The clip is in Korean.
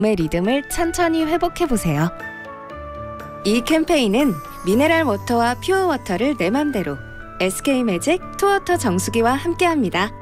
몸의 리듬을 천천히 회복해보세요. 이 캠페인은 미네랄 워터와 퓨어 워터를 내 맘대로 SK매직 투워터 정수기와 함께합니다.